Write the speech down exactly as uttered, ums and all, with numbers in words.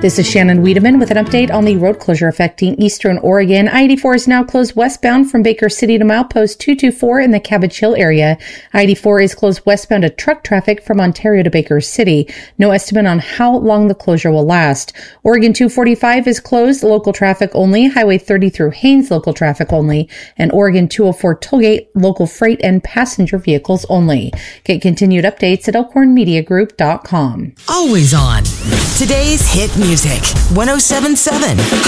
This is Shannon Wiedemann with an update on the road closure affecting eastern Oregon. I eighty-four is now closed westbound from Baker City to milepost two twenty-four in the Cabbage Hill area. I eighty-four is closed westbound to truck traffic from Ontario to Baker City. No estimate on how long the closure will last. Oregon two forty-five is closed, local traffic only. Highway thirty through Haines, local traffic only. And Oregon two oh four tollgate, local freight and passenger vehicles only. Get continued updates at elkhorn media group dot com. Always on. Today's hit music. one oh seven point seven